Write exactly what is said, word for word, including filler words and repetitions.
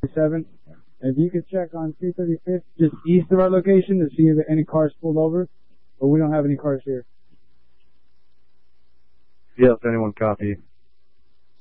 seven. If you could check on three thirty-fifth, just east of our location, to see if any cars pulled over, but we don't have any cars here. Yes, anyone copy.